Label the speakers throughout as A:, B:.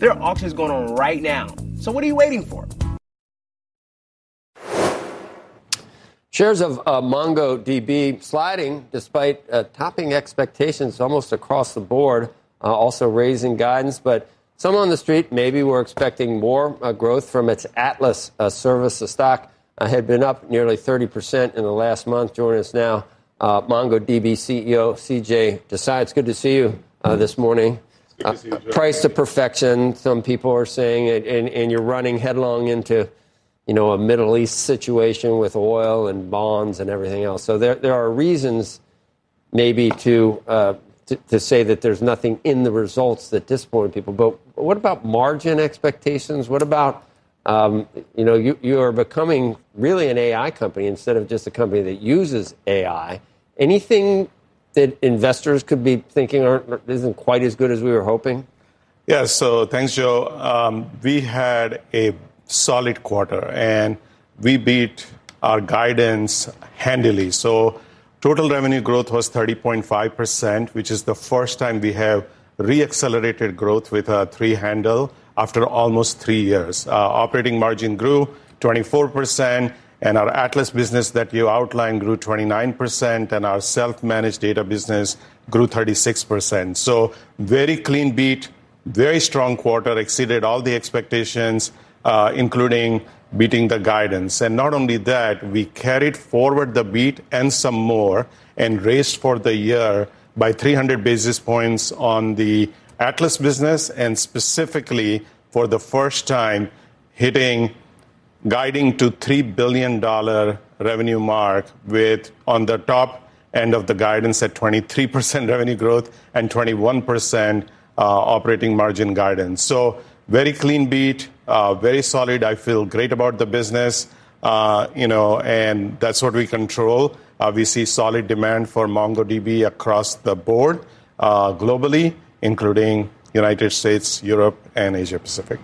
A: There are auctions going on right now. So what are you waiting for?
B: Shares of MongoDB sliding despite topping expectations almost across the board, also raising guidance. But some on the street maybe were expecting more growth from its Atlas service. The stock had been up nearly 30% in the last month. Joining us now, MongoDB CEO CJ Desai. It's good to see you this morning. Price to perfection, some people are saying, and you're running headlong into a Middle East situation with oil and bonds and everything else. So there are reasons maybe to say that there's nothing in the results that disappoint people. But what about margin expectations? What about, you are becoming really an AI company instead of just a company that uses AI. Anything that investors could be thinking isn't quite as good as we were hoping?
C: Yeah, so thanks, Joe. We had a solid quarter, and we beat our guidance handily. So total revenue growth was 30.5%, which is the first time we have re-accelerated growth with a 3 handle after almost 3 years. Operating margin grew 24%, and our Atlas business that you outlined grew 29%, and our self-managed data business grew 36%. So very clean beat, very strong quarter, exceeded all the expectations, including beating the guidance. And not only that, we carried forward the beat and some more and raised for the year by 300 basis points on the Atlas business, and specifically for the first time guiding to $3 billion revenue mark with on the top end of the guidance at 23% revenue growth and 21% operating margin guidance. So very clean beat, very solid. I feel great about the business, and that's what we control. We see solid demand for MongoDB across the board globally, including United States, Europe, and Asia Pacific.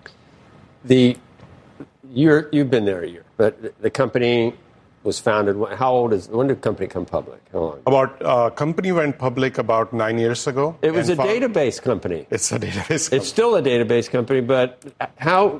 B: You've been there a year, but the company was founded. When did the company come public? How long?
C: Company went public about 9 years ago.
B: It was a database company.
C: It's a database company.
B: It's still a database company, but how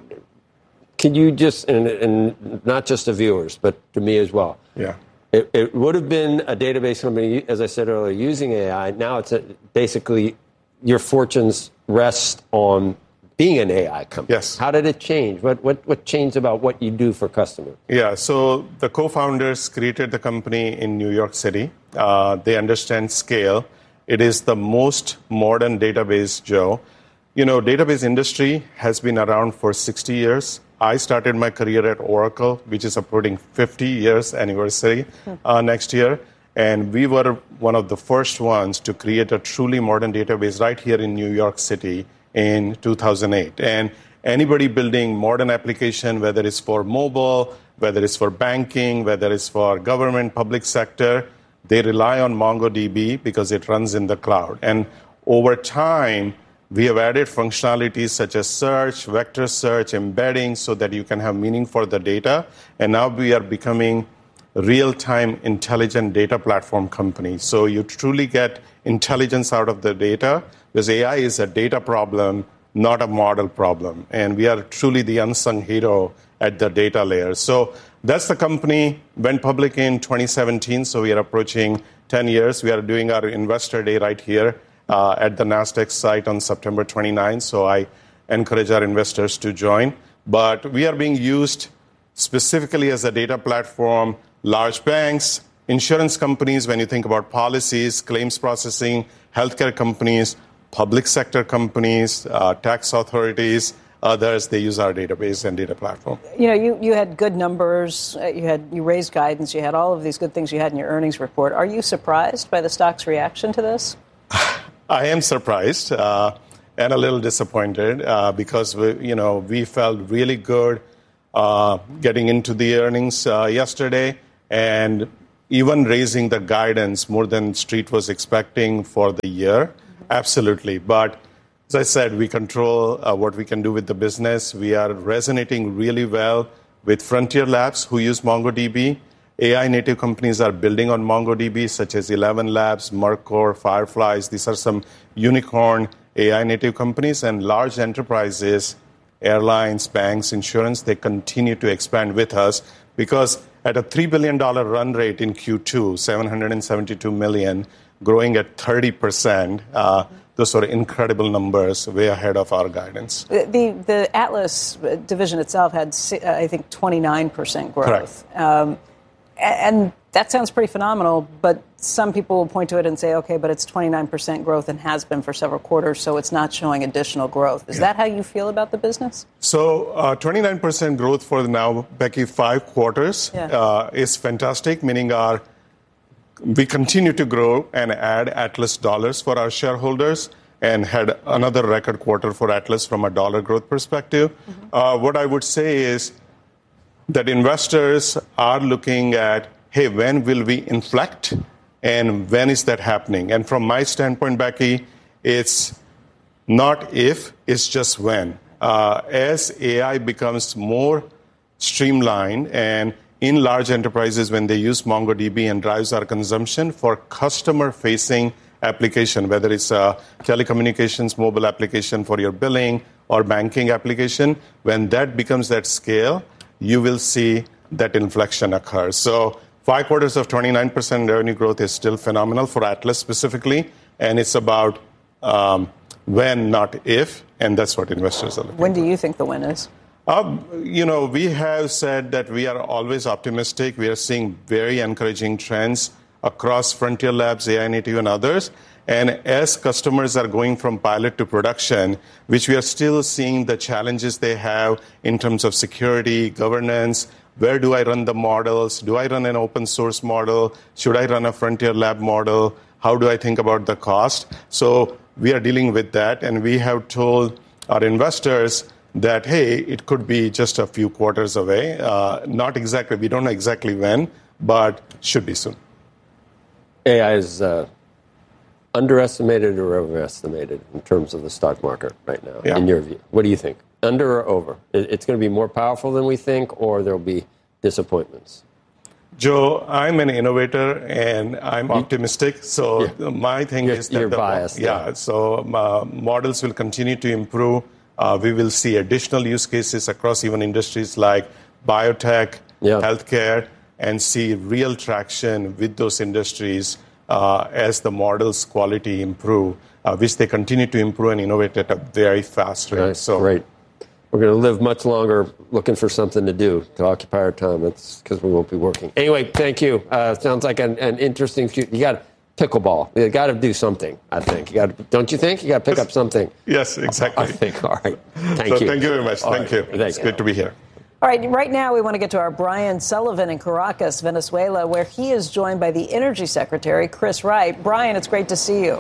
B: can you just, and not just to viewers, but to me as well.
C: Yeah.
B: It would have been a database company, as I said earlier, using AI. Now it's basically your fortunes rest on being an AI company.
C: Yes.
B: How did it change? What changed about what you do for customers?
C: Yeah, so the co-founders created the company in New York City. They understand scale. It is the most modern database, Joe. Database industry has been around for 60 years. I started my career at Oracle, which is approaching 50 years anniversary next year. And we were one of the first ones to create a truly modern database right here in New York City in 2008. And anybody building modern application, whether it's for mobile, whether it's for banking, whether it's for government, public sector, they rely on MongoDB because it runs in the cloud. And over time, we have added functionalities such as search, vector search, embedding, so that you can have meaning for the data. And now we are becoming real-time intelligent data platform company. So you truly get intelligence out of the data, because AI is a data problem, not a model problem. And we are truly the unsung hero at the data layer. So that's the company. Went public in 2017, so we are approaching 10 years. We are doing our investor day right here at the NASDAQ site on September 29th. So I encourage our investors to join. But we are being used specifically as a data platform. Large banks, insurance companies, when you think about policies, claims processing, healthcare companies, public sector companies, tax authorities, others, they use our database and data platform.
D: You had good numbers, you raised guidance, you had all of these good things you had in your earnings report. Are you surprised by the stock's reaction to this?
C: I am surprised and a little disappointed because we felt really good getting into the earnings yesterday, and even raising the guidance more than Street was expecting for the year. Absolutely. But as I said, we control what we can do with the business. We are resonating really well with Frontier Labs, who use MongoDB. AI native companies are building on MongoDB, such as 11 Labs, Merkor, Fireflies. These are some unicorn AI native companies, and large enterprises, airlines, banks, insurance, they continue to expand with us because at a $3 billion run rate in Q2, 772 million, growing at 30%, those are incredible numbers, way ahead of our guidance.
D: The Atlas division itself had, I think, 29% growth.
C: Correct.
D: And that sounds pretty phenomenal, but some people will point to it and say, okay, but it's 29% growth and has been for several quarters, so it's not showing additional growth. Is that how you feel about the business?
C: So 29% growth for now, Becky, 5 quarters is fantastic, meaning we continue to grow and add Atlas dollars for our shareholders and had another record quarter for Atlas from a dollar growth perspective. What I would say is that investors are looking at, hey, when will we inflect and when is that happening? And from my standpoint, Becky, it's not if, it's just when. As AI becomes more streamlined and in large enterprises when they use MongoDB and drives our consumption for customer-facing application, whether it's a telecommunications mobile application for your billing or banking application, when that becomes at scale, you will see that inflection occur. So 5 quarters of 29% revenue growth is still phenomenal for Atlas specifically, and it's about when, not if, and that's what investors are looking for.
D: When do you think the win is?
C: We have said that we are always optimistic. We are seeing very encouraging trends across Frontier Labs, AI Native, and others. And as customers are going from pilot to production, which we are still seeing the challenges they have in terms of security, governance, where do I run the models? Do I run an open source model? Should I run a Frontier Lab model? How do I think about the cost? So we are dealing with that, and we have told our investors that, hey, it could be just a few quarters away. Not exactly, we don't know exactly when, but should be soon.
B: AI is underestimated or overestimated in terms of the stock market right now, in your view? What do you think? Under or over? It's going to be more powerful than we think, or there'll be disappointments?
C: Joe, I'm an innovator and I'm optimistic. So my thing is that
B: you're biased.
C: So models will continue to improve. We will see additional use cases across even industries like biotech, healthcare, and see real traction with those industries as the models' quality improve, which they continue to improve and innovate at a very fast rate.
B: Nice. So great. We're going to live much longer looking for something to do to occupy our time. It's because we won't be working. Anyway, thank you. Sounds like an interesting future. You got pickleball. You got to do something, I think. Don't you think? You got to pick up something.
C: Yes, exactly.
B: I think. All right. Thank you.
C: Thank you very much. Thank you.
B: Thanks.
C: It's good to be here.
D: All right, right now we want to get to our Brian Sullivan in Caracas, Venezuela, where he is joined by the Energy Secretary, Chris Wright. Brian, it's great to see you.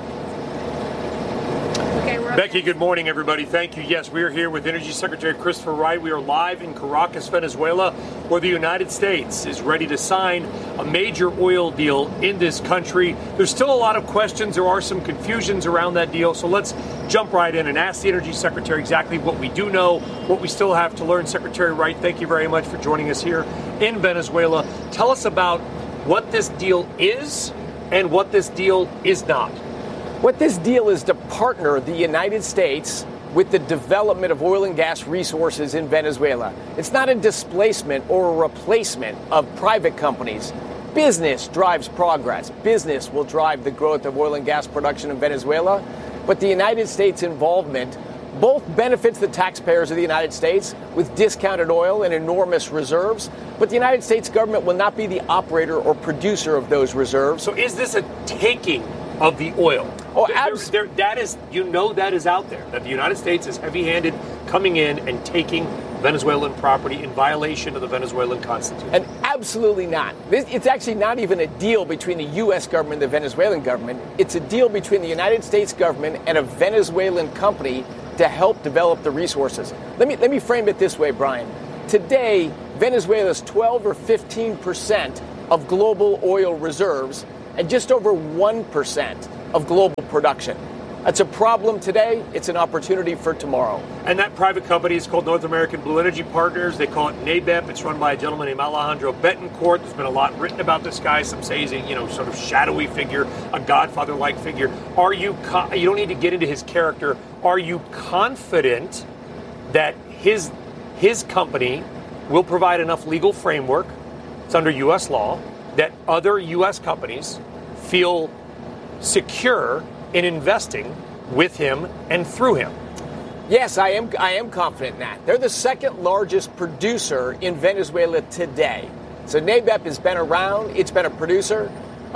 E: Becky, good morning, everybody. Thank you. Yes, we are here with Energy Secretary Christopher Wright. We are live in Caracas, Venezuela, where the United States is ready to sign a major oil deal in this country. There's still a lot of questions. There are some confusions around that deal. So let's jump right in and ask the Energy Secretary exactly what we do know, what we still have to learn. Secretary Wright, thank you very much for joining us here in Venezuela. Tell us about what this deal is and what this deal is not.
A: What this deal is to partner the United States with the development of oil and gas resources in Venezuela. It's not a displacement or a replacement of private companies. Business drives progress. Business will drive the growth of oil and gas production in Venezuela. But the United States involvement both benefits the taxpayers of the United States with discounted oil and enormous reserves. But the United States government will not be the operator or producer of those reserves.
E: So is this a taking of the oil?
A: Oh,
E: that is out there, that the United States is heavy-handed coming in and taking Venezuelan property in violation of the Venezuelan Constitution.
A: And absolutely not. It's actually not even a deal between the U.S. government and the Venezuelan government. It's a deal between the United States government and a Venezuelan company to help develop the resources. Let me frame it this way, Brian. Today, Venezuela's 12 or 15% of global oil reserves and just over 1% of global production. That's a problem today. It's an opportunity for tomorrow.
E: And that private company is called North American Blue Energy Partners. They call it NABEP. It's run by a gentleman named Alejandro Betancourt. There's been a lot written about this guy. Some say he's a, sort of shadowy figure, a godfather-like figure. Are you? You don't need to get into his character. Are you confident that his company will provide enough legal framework? It's under U.S. law that other U.S. companies feel secure in investing with him and through him?
A: Yes, I am confident in that. They're the second largest producer in Venezuela today. So NABEP has been around. It's been a producer.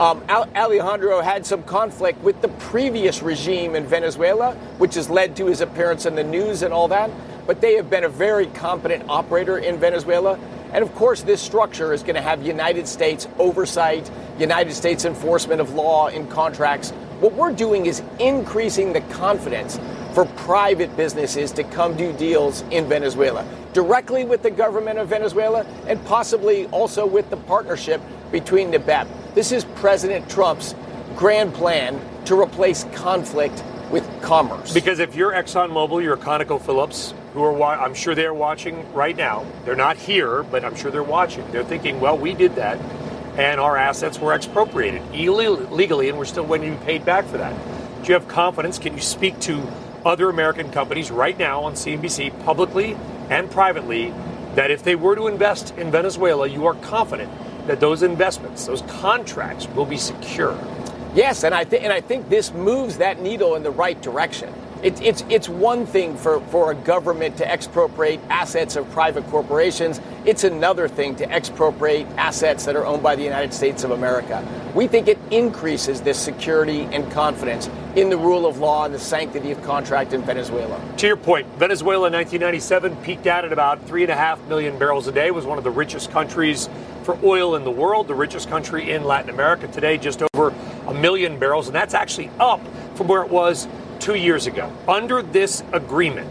A: Alejandro had some conflict with the previous regime in Venezuela, which has led to his appearance in the news and all that. But they have been a very competent operator in Venezuela. And of course, this structure is going to have United States oversight, United States enforcement of law in contracts. What we're doing is increasing the confidence for private businesses to come do deals in Venezuela, directly with the government of Venezuela and possibly also with the partnership between NABEP. This is President Trump's grand plan to replace conflict with commerce.
E: Because if you're ExxonMobil, you're ConocoPhillips, who are, I'm sure they're watching right now. They're not here, but I'm sure they're watching. They're thinking, well, we did that, and our assets were expropriated illegally, and we're still waiting to be paid back for that. Do you have confidence? Can you speak to other American companies right now on CNBC, publicly and privately, that if they were to invest in Venezuela, you are confident that those investments, those contracts, will be secure?
A: Yes, and I think this moves that needle in the right direction. It's one thing for a government to expropriate assets of private corporations. It's another thing to expropriate assets that are owned by the United States of America. We think it increases this security and confidence in the rule of law and the sanctity of contract in Venezuela.
E: To your point, Venezuela in 1997 peaked out at about 3.5 million barrels a day, was one of the richest countries for oil in the world, the richest country in Latin America. Today, just over 1 million barrels, and that's actually up from where it was 2 years ago. Under this agreement,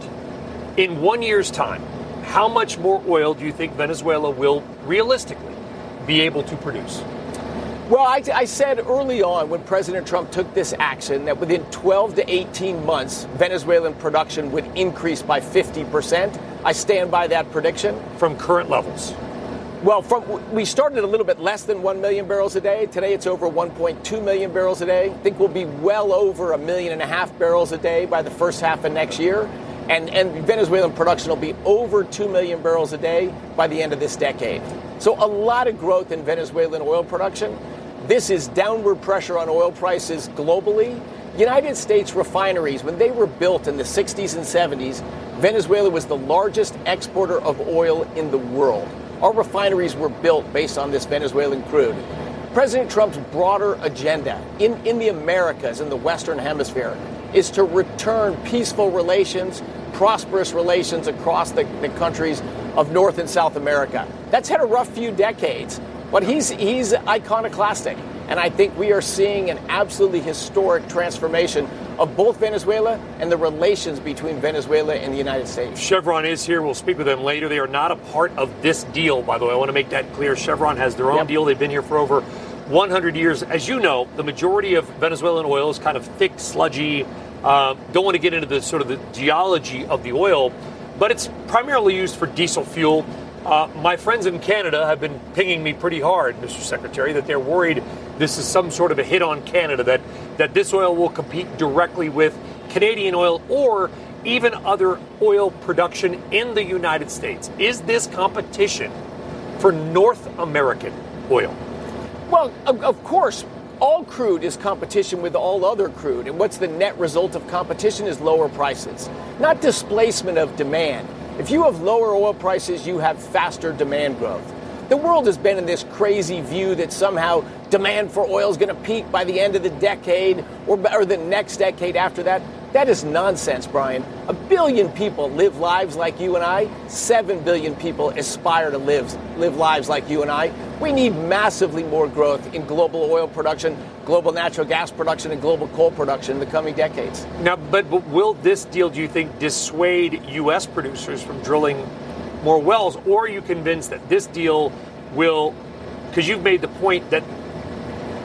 E: in 1 year's time, how much more oil do you think Venezuela will realistically be able to produce?
A: Well, I said early on when President Trump took this action that within 12 to 18 months, Venezuelan production would increase by 50%. I stand by that prediction.
E: From current levels?
A: Well, we started a little bit less than 1 million barrels a day. Today it's over 1.2 million barrels a day. I think we'll be well over 1.5 million barrels a day by the first half of next year. And Venezuelan production will be over 2 million barrels a day by the end of this decade. So a lot of growth in Venezuelan oil production. This is downward pressure on oil prices globally. United States refineries, when they were built in the 60s and 70s, Venezuela was the largest exporter of oil in the world. Our refineries were built based on this Venezuelan crude. President Trump's broader agenda in the Americas, in the Western Hemisphere, is to return peaceful relations, prosperous relations across the countries of North and South America. That's had a rough few decades, but he's iconoclastic. And I think we are seeing an absolutely historic transformation of both Venezuela and the relations between Venezuela and the United States.
E: Chevron is here. We'll speak with them later. They are not a part of this deal, by the way. I want to make that clear. Chevron has their own deal. They've been here for over 100 years. As you know, the majority of Venezuelan oil is kind of thick, sludgy. Don't want to get into the sort of the geology of the oil, but it's primarily used for diesel fuel. My friends in Canada have been pinging me pretty hard, Mr. Secretary, that they're worried this is some sort of a hit on Canada, that this oil will compete directly with Canadian oil or even other oil production in the United States. Is this competition for North American oil?
A: Well, of course, all crude is competition with all other crude. And what's the net result of competition is lower prices, not displacement of demand. If you have lower oil prices, you have faster demand growth. The world has been in this crazy view that somehow demand for oil is going to peak by the end of the decade or the next decade after that. That is nonsense, Brian. 1 billion people live lives like you and I. 7 billion people aspire to live lives like you and I. We need massively more growth in global oil production, global natural gas production, and global coal production in the coming decades.
E: Now, but will this deal, do you think, dissuade U.S. producers from drilling more wells? Or are you convinced that this deal will, because you've made the point that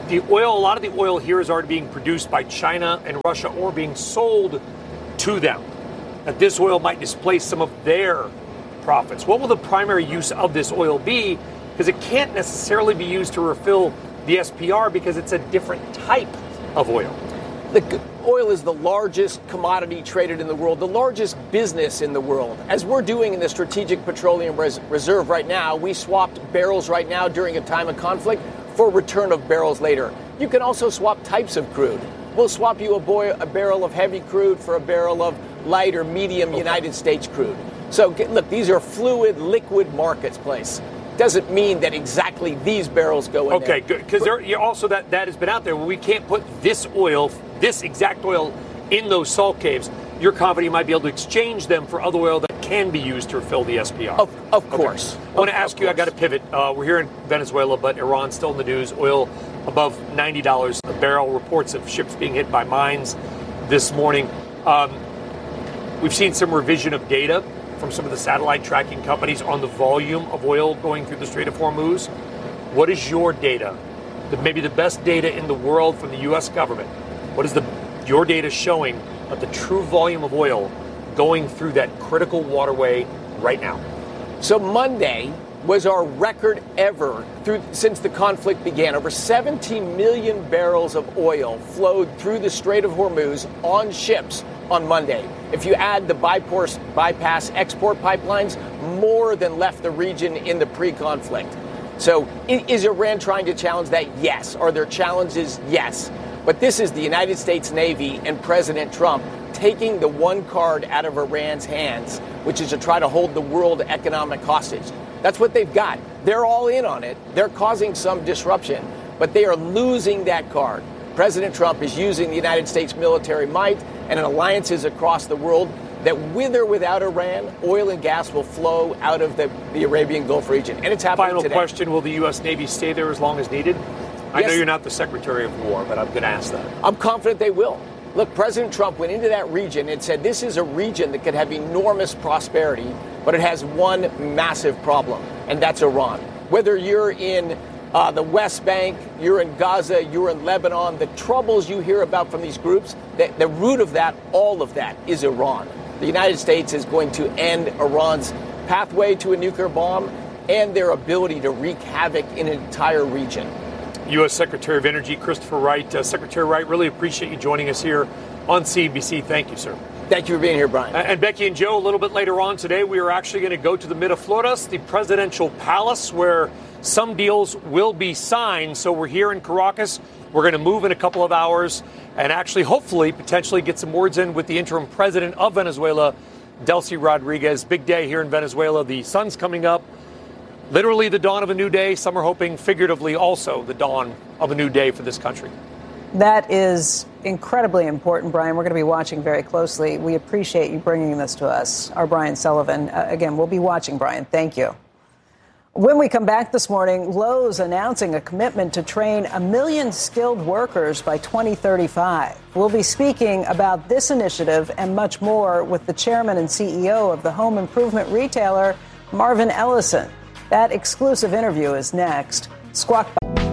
E: the oil, a lot of the oil here is already being produced by China and Russia or being sold to them. That this oil might displace some of their profits. What will the primary use of this oil be? Because it can't necessarily be used to refill the SPR because it's a different type of oil.
A: The oil is the largest commodity traded in the world, the largest business in the world. As we're doing in the Strategic Petroleum Reserve right now, we swapped barrels right now during a time of conflict for return of barrels later. You can also swap types of crude. We'll swap you a barrel of heavy crude for a barrel of light or medium United States crude. So look, these are fluid, liquid marketplace. Doesn't mean that exactly these barrels go in there.
E: Okay, good. Because also that has been out there. We can't put this oil, this exact oil, in those salt caves. You're confident you might be able to exchange them for other oil that can be used to refill the SPR.
A: Of course.
E: Okay. I want to ask you, I got to pivot. We're here in Venezuela, but Iran's still in the news. Oil above $90 a barrel. Reports of ships being hit by mines this morning. We've seen some revision of data from some of the satellite tracking companies on the volume of oil going through the Strait of Hormuz. What is your data? Maybe the best data in the world from the U.S. government. What is your data showing of the true volume of oil going through that critical waterway right now?
A: So Monday was our record ever since the conflict began. Over 17 million barrels of oil flowed through the Strait of Hormuz on ships on Monday. If you add the bypass export pipelines, more than left the region in the pre-conflict. So is Iran trying to challenge that? Yes. Are there challenges? Yes. But this is the United States Navy and President Trump taking the one card out of Iran's hands, which is to try to hold the world economic hostage. That's what they've got. They're all in on it. They're causing some disruption, but they are losing that card. President Trump is using the United States military might and alliances across the world that with or without Iran, oil and gas will flow out of the Arabian Gulf region. And it's happening
E: today.
A: Final
E: question, will the U.S. Navy stay there as long as needed? I know you're not the Secretary of War, but I'm going to ask that.
A: I'm confident they will. Look, President Trump went into that region and said this is a region that could have enormous prosperity, but it has one massive problem, and that's Iran. Whether you're in the West Bank, you're in Gaza, you're in Lebanon, the troubles you hear about from these groups, the root of that, all of that, is Iran. The United States is going to end Iran's pathway to a nuclear bomb and their ability to wreak havoc in an entire region.
E: U.S. Secretary of Energy Christopher Wright. Secretary Wright, really appreciate you joining us here on CNBC. Thank you, sir.
A: Thank you for being here, Brian.
E: And Becky and Joe, a little bit later on today, we are actually going to go to the Miraflores, the presidential palace, where some deals will be signed. So we're here in Caracas. We're going to move in a couple of hours and actually, hopefully, potentially get some words in with the interim president of Venezuela, Delcy Rodriguez. Big day here in Venezuela. The sun's coming up. Literally the dawn of a new day. Some are hoping figuratively also the dawn of a new day for this country.
D: That is incredibly important, Brian. We're going to be watching very closely. We appreciate you bringing this to us. Our Brian Sullivan. Again, we'll be watching, Brian. Thank you. When we come back this morning, Lowe's announcing a commitment to train 1 million skilled workers by 2035. We'll be speaking about this initiative and much more with the chairman and CEO of the home improvement retailer, Marvin Ellison. That exclusive interview is next. Squawk.